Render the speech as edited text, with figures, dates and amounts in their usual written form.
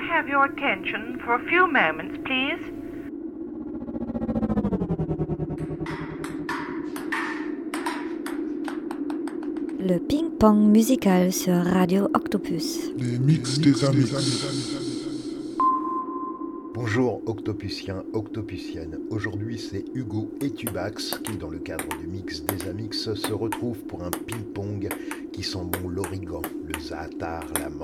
have your attention for a few moments, please? Le ping-pong musical sur Radio Octopus. Les mix des amis. Bonjour Octopusiens, Octopusiennes. Aujourd'hui c'est Hugo et Tubax qui, dans le cadre du mix des Amix, se retrouvent pour un ping-pong qui sent bon l'origan, le zaatar, la